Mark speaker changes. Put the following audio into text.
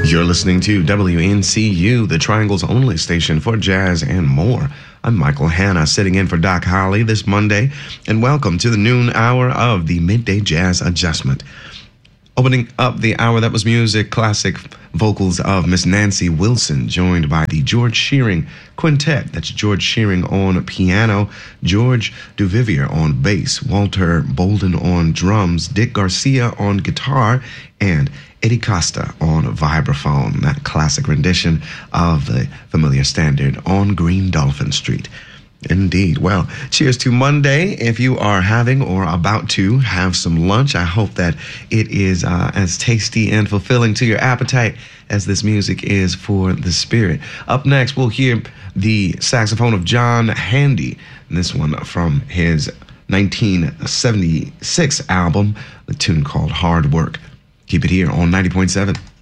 Speaker 1: You're listening to WNCU, the Triangle's only station for jazz and more. I'm Michael Hanna, sitting in for Doc Holly this Monday, and welcome to the noon hour of the Midday Jazz Adjustment. Opening up the hour, that was music, classic vocals of Miss Nancy Wilson, joined by the George Shearing Quintet. That's George Shearing on piano, George Duvivier on bass, Walter Bolden on drums, Dick Garcia on guitar, and Eddie Costa on vibraphone. That classic rendition of the familiar standard On Green Dolphin Street. Indeed. Well, cheers to Monday. If you are having or about to have some lunch, I hope that it is as tasty and fulfilling to your appetite as this music is for the spirit. Up next, we'll hear the saxophone of John Handy, this one from his 1976 album, the tune called Hard Work. Keep it here on 90.7.